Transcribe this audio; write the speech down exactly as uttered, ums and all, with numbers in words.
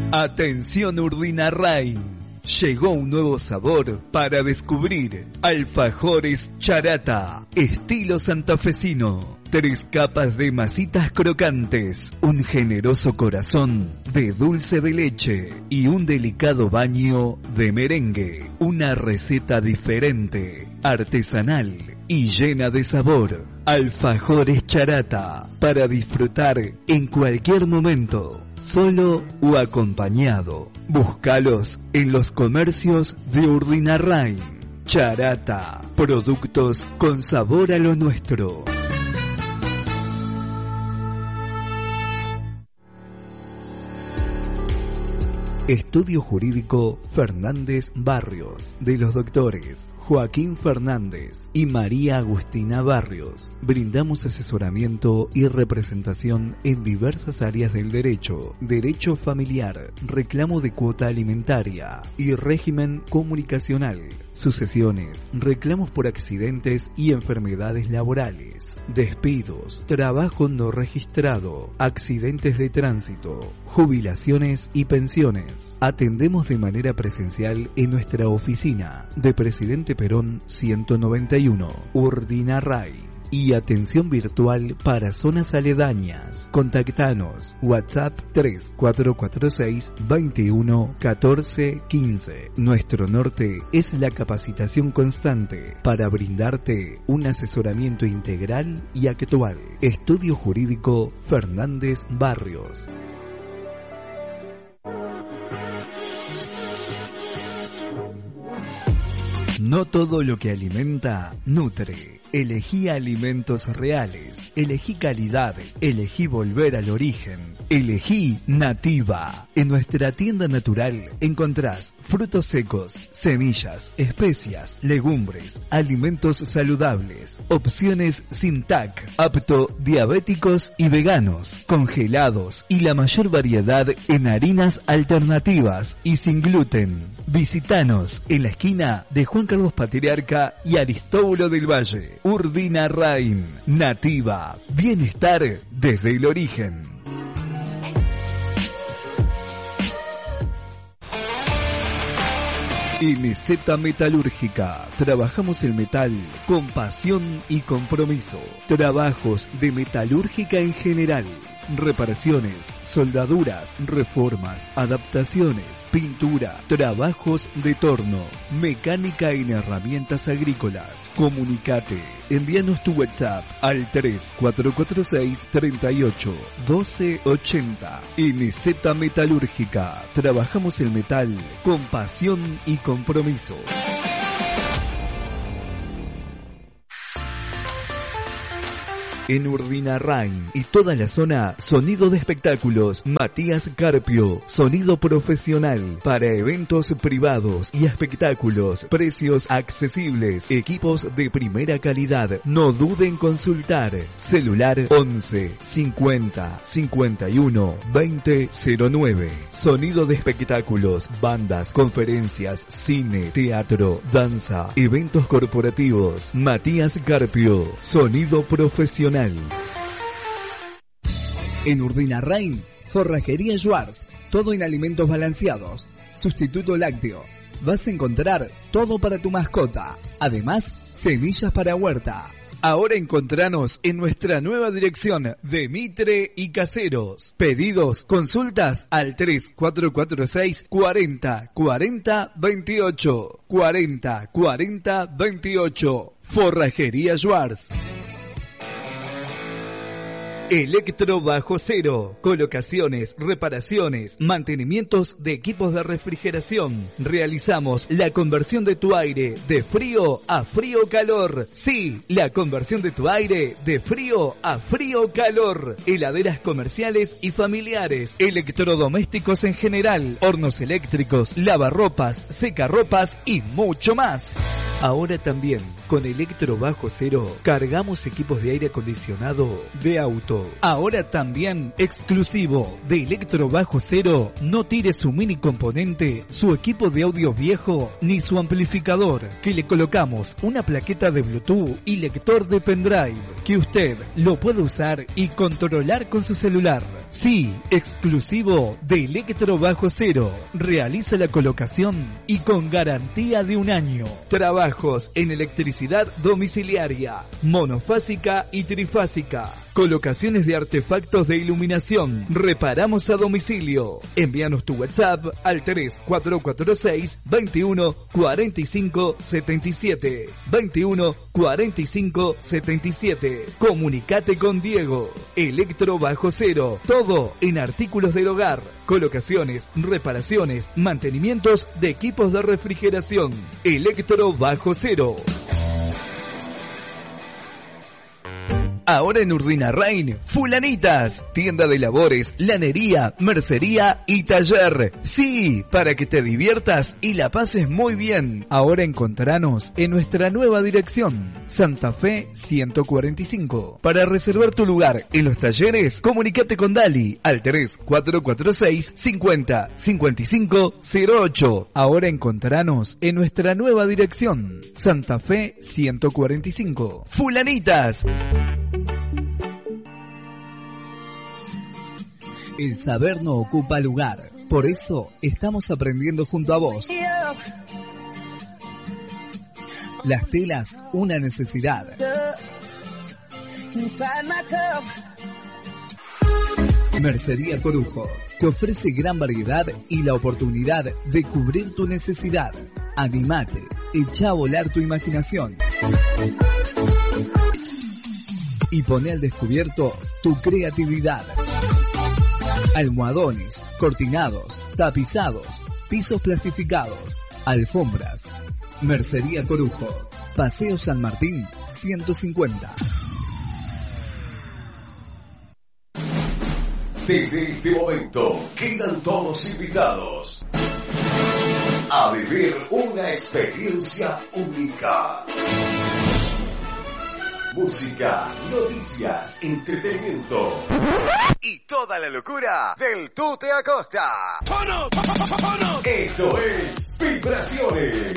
Atención Urdinarrain, llegó un nuevo sabor para descubrir. Alfajores Charata, estilo santafesino. Tres capas de masitas crocantes, un generoso corazón de dulce de leche y un delicado baño de merengue. Una receta diferente, artesanal y llena de sabor. Alfajores Charata, para disfrutar en cualquier momento, solo o acompañado. Búscalos en los comercios de Urdinarrain. Charata, productos con sabor a lo nuestro. Estudio Jurídico Fernández Barrios, de los doctores Joaquín Fernández y María Agustina Barrios. Brindamos asesoramiento y representación en diversas áreas del derecho, derecho familiar, reclamo de cuota alimentaria y régimen comunicacional, sucesiones, reclamos por accidentes y enfermedades laborales, despidos, trabajo no registrado, accidentes de tránsito, jubilaciones y pensiones. Atendemos de manera presencial en nuestra oficina de Presidente Perón ciento noventa y uno, Urdinarrain, y atención virtual para zonas aledañas. Contactanos WhatsApp tres cuatro cuatro seis, veintiuno, catorce, quince. Nuestro norte es la capacitación constante para brindarte un asesoramiento integral y actual. Estudio Jurídico Fernández Barrios. No todo lo que alimenta, nutre. Elegí alimentos reales, elegí calidad, elegí volver al origen, elegí Nativa. En nuestra tienda natural encontrás frutos secos, semillas, especias, legumbres, alimentos saludables, opciones sin T A C, apto diabéticos y veganos, congelados y la mayor variedad en harinas alternativas y sin gluten. Visítanos en la esquina de Juan Carlos Patriarca y Aristóbulo del Valle. Urdinarrain, Nativa, bienestar desde el origen. M Z Metalúrgica. Trabajamos el metal con pasión y compromiso. Trabajos de metalúrgica en general. Reparaciones, soldaduras, reformas, adaptaciones, pintura, trabajos de torno, mecánica en herramientas agrícolas. Comunicate, envíanos tu WhatsApp al tres cuatro cuatro seis, treinta y ocho, doce ochenta. M Z Metalúrgica, trabajamos el metal con pasión y compromiso. En Urdinarrain y toda la zona, sonido de espectáculos, Matías Carpio, sonido profesional para eventos privados y espectáculos, precios accesibles, equipos de primera calidad. No duden en consultar. Celular once, cincuenta, cincuenta y uno, veinte, cero nueve. Sonido de espectáculos, bandas, conferencias, cine, teatro, danza, eventos corporativos. Matías Carpio, sonido profesional. En Urdinarrain, Forrajería Schwartz, todo en alimentos balanceados, sustituto lácteo. Vas a encontrar todo para tu mascota, además semillas para huerta. Ahora encontranos en nuestra nueva dirección de Mitre y Caseros. Pedidos, consultas al tres cuatro cuatro seis, cuarenta, cuarenta, veintiocho. cuarenta, cuarenta, veintiocho. Forrajería Schwartz. Electro Bajo Cero, colocaciones, reparaciones, mantenimientos de equipos de refrigeración. Realizamos la conversión de tu aire de frío a frío calor. Sí, la conversión de tu aire de frío a frío calor. Heladeras comerciales y familiares, electrodomésticos en general, hornos eléctricos, lavarropas, secarropas y mucho más. Ahora también Con Electro Bajo Cero cargamos equipos de aire acondicionado de auto. Ahora también exclusivo de Electro Bajo Cero, no tire su mini componente, su equipo de audio viejo ni su amplificador, que le colocamos una plaqueta de Bluetooth y lector de pendrive que usted lo puede usar y controlar con su celular. Sí, exclusivo de Electro Bajo Cero. Realiza la colocación y con garantía de un año. Trabajos en electricidad domiciliaria, monofásica y trifásica. Colocaciones de artefactos de iluminación. Reparamos a domicilio. Envíanos tu WhatsApp al tres cuatro cuatro seis, veintiuno, cuarenta y cinco, setenta y siete. veintiuno, cuarenta y cinco, setenta y siete. Comunicate con Diego. Electro Bajo Cero. Todo en artículos del hogar. Colocaciones, reparaciones, mantenimientos de equipos de refrigeración. Electro Bajo Cero. Ahora en Urdinarrain, Fulanitas, tienda de labores, lanería, mercería y taller. Sí, para que te diviertas y la pases muy bien. Ahora encontranos en nuestra nueva dirección, Santa Fe ciento cuarenta y cinco. Para reservar tu lugar en los talleres, comunícate con Dali al tres cuatro cuatro seis, cincuenta, cincuenta y cinco, cero ocho. Ahora encontranos en nuestra nueva dirección, Santa Fe ciento cuarenta y cinco. Fulanitas. El saber no ocupa lugar, por eso estamos aprendiendo junto a vos. Las telas, una necesidad. Mercería Corujo te ofrece gran variedad y la oportunidad de cubrir tu necesidad. Animate, echa a volar tu imaginación y pone al descubierto tu creatividad. Almohadones, cortinados, tapizados, pisos plastificados, alfombras. Mercería Corujo, Paseo San Martín ciento cincuenta. Desde este momento quedan todos invitados a vivir una experiencia única. Música, noticias, entretenimiento y toda la locura del Tute Acosta. Esto es Vibraciones.